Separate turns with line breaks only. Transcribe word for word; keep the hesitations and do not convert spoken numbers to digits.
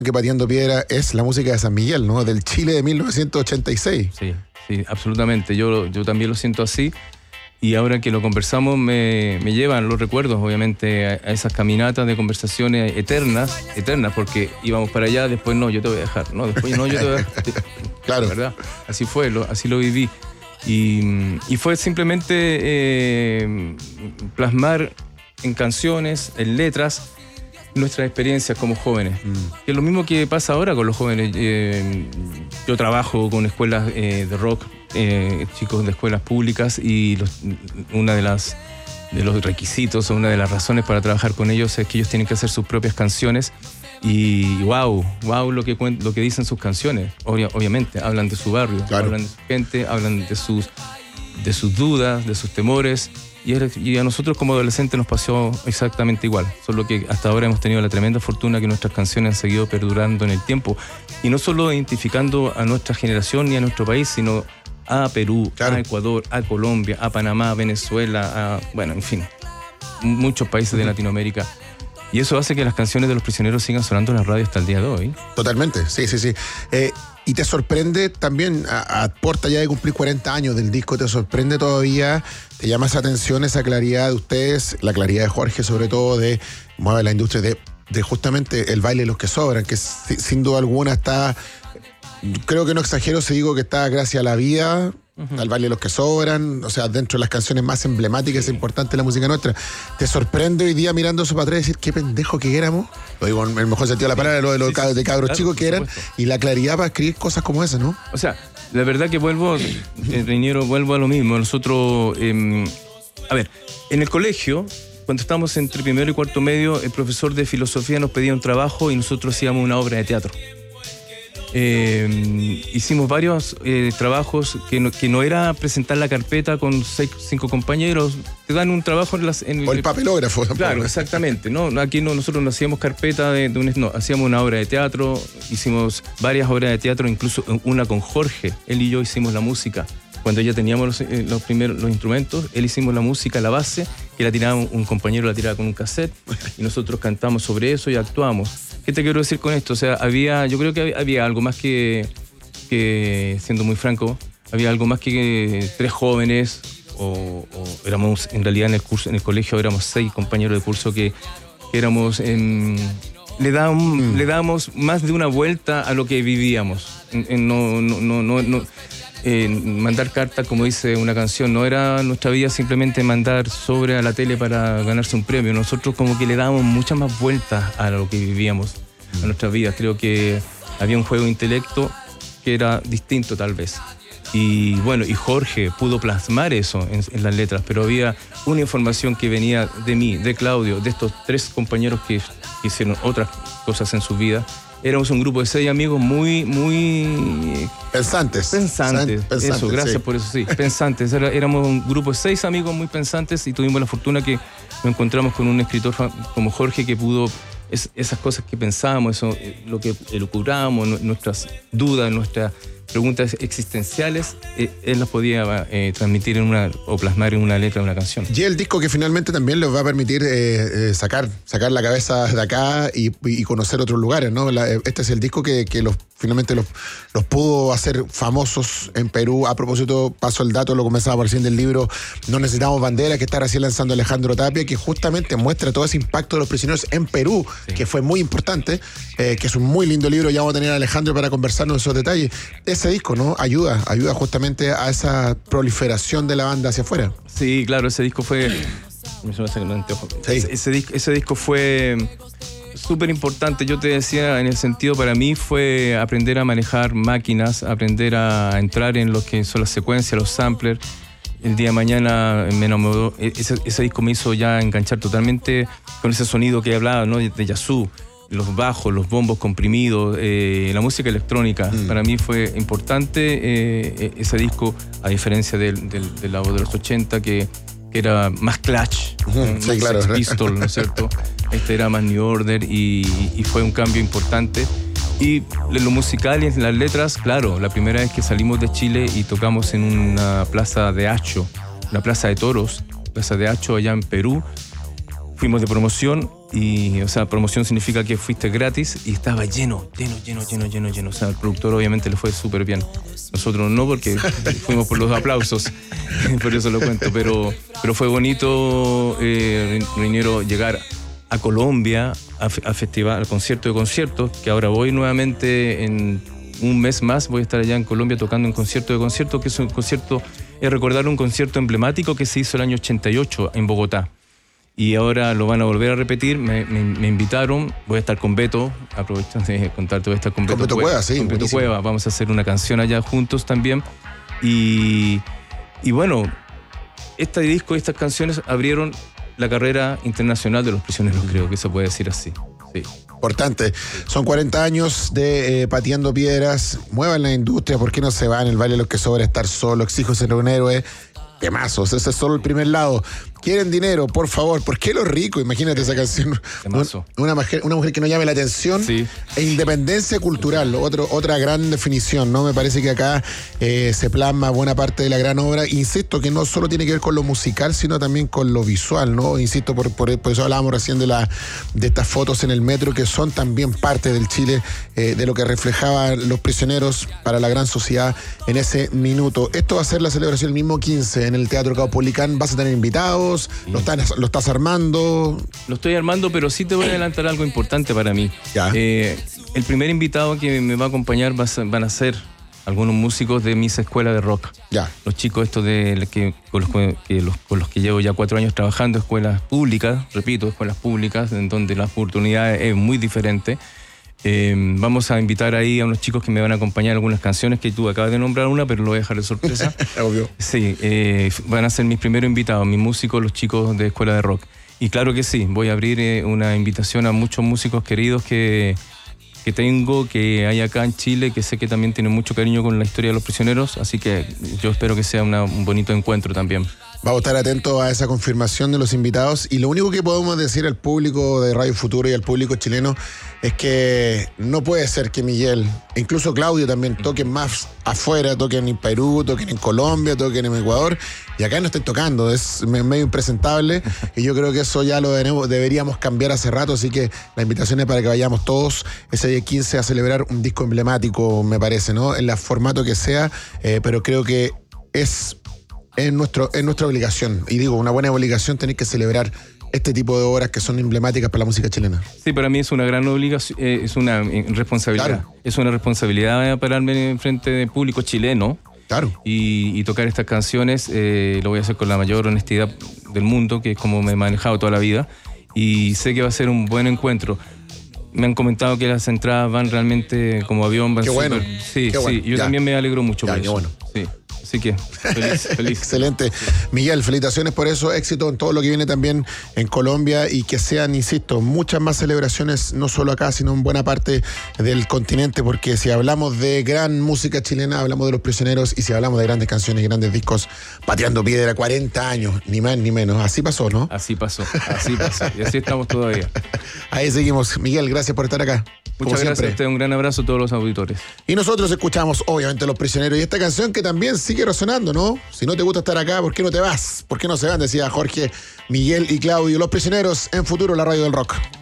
que Pateando Piedra es la música de San Miguel, ¿no? Del Chile de mil novecientos ochenta y seis.
Sí, sí, absolutamente. Yo, yo también lo siento así. Y ahora que lo conversamos me, me llevan los recuerdos, obviamente, a, a esas caminatas de conversaciones eternas, eternas, porque íbamos para allá, después no, yo te voy a dejar, no, después no, yo te voy a dejar.
Claro.
¿Verdad? Así fue, lo, así lo viví. Y, y fue simplemente eh, plasmar en canciones, en letras, nuestras experiencias como jóvenes. Mm. Que es lo mismo que pasa ahora con los jóvenes. Eh, yo trabajo con escuelas eh, de rock, eh, chicos de escuelas públicas, y los, una de las de los requisitos o una de las razones para trabajar con ellos es que ellos tienen que hacer sus propias canciones. Y wow, wow lo que, lo que dicen sus canciones. Obvia, obviamente, hablan de su barrio, claro. Hablan de su gente, hablan de sus, de sus dudas, de sus temores. Y, y a nosotros como adolescentes nos pasó exactamente igual, solo que hasta ahora hemos tenido la tremenda fortuna que nuestras canciones han seguido perdurando en el tiempo, y no solo identificando a nuestra generación ni a nuestro país, sino a Perú, claro. A Ecuador, a Colombia, a Panamá, a Venezuela, a, bueno, en fin, muchos países de Latinoamérica. Y eso hace que las canciones de Los Prisioneros sigan sonando en la radio hasta el día de hoy.
Totalmente, sí, sí, sí. Eh, y te sorprende también, a, a puerta ya de cumplir cuarenta años del disco, te sorprende todavía, te llama esa atención, esa claridad de ustedes, la claridad de Jorge sobre todo, de mueve la industria, de, de justamente el baile de los que sobran, que sin duda alguna está, creo que no exagero si digo que está gracias a la vida, uh-huh. al baile de los que sobran, o sea, dentro de las canciones más emblemáticas e importantes de la música nuestra. ¿Te sorprende hoy día mirando eso para atrás y decir qué pendejo que éramos? Lo digo en el mejor sentido de la palabra, lo de los sí, sí, de cabros claro, chicos que eran, y la claridad para escribir cosas como esas, ¿no?
O sea, la verdad que vuelvo, eh, Reñero, vuelvo a lo mismo. Nosotros, eh, a ver, en el colegio, cuando estábamos entre primero y cuarto medio, el profesor de filosofía nos pedía un trabajo y nosotros hacíamos una obra de teatro. Eh, hicimos varios eh, trabajos que no, que no era presentar la carpeta con seis, cinco compañeros, te dan un trabajo en las... En
o el papelógrafo.
Claro, exactamente, ¿no? Aquí no, nosotros no hacíamos carpeta de, de un... No, hacíamos una obra de teatro, hicimos varias obras de teatro, incluso una con Jorge, él y yo hicimos la música. Cuando ya teníamos los, eh, los primeros los instrumentos, él hicimos la música, la base, que la tiraba un, un compañero, la tiraba con un cassette, y nosotros cantamos sobre eso y actuamos. ¿Qué te quiero decir con esto? O sea, había, yo creo que había, había algo más que, que, siendo muy franco, había algo más que tres jóvenes, o, o éramos, en realidad en el curso, en el colegio éramos seis compañeros de curso que, que éramos, en, le, dábamos, mm. le dábamos más de una vuelta a lo que vivíamos. En, en, no, no, no, no, no Eh, mandar cartas, como dice una canción, no era nuestra vida simplemente mandar sobre a la tele para ganarse un premio. Nosotros como que le dábamos muchas más vueltas a lo que vivíamos, a nuestras vidas. Creo que había un juego de intelecto que era distinto tal vez. Y bueno, y Jorge pudo plasmar eso en, en las letras, pero había una información que venía de mí, de Claudio, de estos tres compañeros que, que hicieron otras cosas en su vida. Éramos un grupo de seis amigos muy, muy...
Pensantes.
Pensantes, pensantes eso, gracias sí. por eso, sí. Pensantes. Era, éramos un grupo de seis amigos muy pensantes y tuvimos la fortuna que nos encontramos con un escritor como Jorge que pudo... Es, esas cosas que pensábamos, eso, lo que elucubrábamos, nuestras dudas, nuestras preguntas existenciales, eh, él las podía eh, transmitir en una, o plasmar en una letra de una canción.
Y el disco que finalmente también les va a permitir eh, eh, sacar, sacar la cabeza de acá y, y conocer otros lugares, ¿no? La, este es el disco que, que los, finalmente los, los pudo hacer famosos en Perú. A propósito, paso el dato, lo comenzaba por recién del libro No Necesitamos Bandera, que está recién lanzando Alejandro Tapia, que justamente muestra todo ese impacto de Los Prisioneros en Perú, sí. que fue muy importante, eh, que es un muy lindo libro. Ya vamos a tener a Alejandro para conversarnos de esos detalles. Ese disco, ¿no? Ayuda, ayuda justamente a esa proliferación de la banda hacia afuera.
Sí, claro, ese disco fue... Sí. Ese, ese, disco, ese disco fue súper importante. Yo te decía, en el sentido, para mí fue aprender a manejar máquinas, aprender a entrar en lo que son las secuencias, los samplers. El día de mañana me enamoró. Ese, ese disco me hizo ya enganchar totalmente con ese sonido que hablaba, ¿no? De Yazoo. Los bajos, los bombos comprimidos, eh, la música electrónica. Mm. Para mí fue importante eh, ese disco, a diferencia del, del, de la voz de los ochenta, que, que era más Clash,
uh-huh. sí, claro.
Sex Pistols, ¿no es cierto? Este era más New Order y, y fue un cambio importante. Y en lo musical y en las letras, claro, la primera vez que salimos de Chile y tocamos en una plaza de Hacho, una plaza de toros, plaza de Hacho allá en Perú, fuimos de promoción. Y, o sea, promoción significa que fuiste gratis y estaba lleno, lleno, lleno, lleno, lleno, lleno. O sea, al productor obviamente le fue súper bien. Nosotros no, porque fuimos por los aplausos, por eso lo cuento. Pero, pero fue bonito, eh, Reñero, llegar a Colombia, a, a festival, al concierto de conciertos, que ahora voy nuevamente en un mes más, voy a estar allá en Colombia tocando un concierto de conciertos, que es un concierto, es recordar un concierto emblemático que se hizo el año ochenta y ocho en Bogotá. Y ahora lo van a volver a repetir, me, me, me invitaron, voy a estar con Beto, aprovecho de contarte, voy a estar con Beto,
con Beto Cueva, sí,
con Beto Cueva, vamos a hacer una canción allá juntos también. Y, y bueno, este disco y estas canciones abrieron la carrera internacional de Los Prisioneros, creo que se puede decir así. Sí.
Importante. Son cuarenta años de eh, Pateando Piedras. Muevan la industria, ¿por qué no se van? El baile de los que sobra, estar solo, exijo ser un héroe. Temazos, ese es solo el primer lado. Quieren dinero, por favor. ¿Por qué los ricos? Imagínate esa canción.
Temazo.
Una mujer, una mujer que no llame la atención.
Sí.
E independencia cultural, otro, otra gran definición, ¿no? Me parece que acá eh, se plasma buena parte de la gran obra. Insisto que no solo tiene que ver con lo musical, sino también con lo visual, ¿no? Insisto, por, por, por eso hablábamos recién de, la, de estas fotos en el metro, que son también parte del Chile, eh, de lo que reflejaban Los Prisioneros para la gran sociedad en ese minuto. Esto va a ser la celebración el mismo quince en el Teatro Caupolicán. ¿Vas a tener invitados? Sí. ¿Lo, estás, ¿Lo estás armando?
Lo estoy armando, pero sí te voy a adelantar algo importante para mí.
Ya.
Eh, el primer invitado que me va a acompañar va a ser, van a ser algunos músicos de mis escuelas de rock.
Ya.
Los chicos estos de que, con, los, que los, con los que llevo ya cuatro años trabajando, escuelas públicas, repito, escuelas públicas, en donde la oportunidad es muy diferente. Eh, vamos a invitar ahí a unos chicos que me van a acompañar algunas canciones que tú acabas de nombrar una, pero lo voy a dejar de sorpresa.
Obvio.
Sí, eh, van a ser mis primeros invitados, mis músicos, los chicos de escuela de rock. Y claro que sí, voy a abrir eh, una invitación a muchos músicos queridos que, que tengo, que hay acá en Chile, que sé que también tienen mucho cariño con la historia de Los Prisioneros, así que yo espero que sea una, un bonito encuentro también.
Vamos a estar atentos a esa confirmación de los invitados, y lo único que podemos decir al público de Radio Futuro y al público chileno es que no puede ser que Miguel, e incluso Claudio también, toquen más afuera, toquen en Perú, toquen en Colombia, toquen en Ecuador, y acá no estén tocando. Es medio impresentable, y yo creo que eso ya lo deberíamos cambiar hace rato, así que la invitación es para que vayamos todos ese día quince a celebrar un disco emblemático, me parece, ¿no? En el formato que sea, eh, pero creo que es... Es, nuestro, es nuestra obligación, y digo, una buena obligación tener que celebrar este tipo de obras que son emblemáticas para la música chilena.
Sí, para mí es una gran obligación, eh, es una responsabilidad. Claro. Es una responsabilidad pararme en frente del público chileno.
Claro.
Y, y tocar estas canciones, eh, lo voy a hacer con la mayor honestidad del mundo, que es como me he manejado toda la vida, y sé que va a ser un buen encuentro. Me han comentado que las entradas van realmente como avión. Van
qué
super,
bueno.
Sí,
qué bueno.
sí, yo
ya.
también me alegro mucho
ya,
por
qué
eso.
Bueno.
Sí. Así que, feliz, feliz.
Excelente. Miguel, felicitaciones por eso, éxito en todo lo que viene también en Colombia, y que sean, insisto, muchas más celebraciones, no solo acá, sino en buena parte del continente, porque si hablamos de gran música chilena, hablamos de Los Prisioneros, y si hablamos de grandes canciones y grandes discos, Pateando Piedra, cuarenta años, ni más ni menos. Así pasó, ¿no?
Así pasó, así pasó. Y así estamos todavía.
Ahí seguimos. Miguel, gracias por estar acá.
Muchas gracias a usted, un gran abrazo a todos los auditores.
Y nosotros escuchamos, obviamente, Los Prisioneros, y esta canción que también sigue resonando, ¿no? Si no te gusta estar acá, ¿por qué no te vas? ¿Por qué no se van? Decía Jorge, Miguel y Claudio. Los Prisioneros en Futuro, la radio del rock.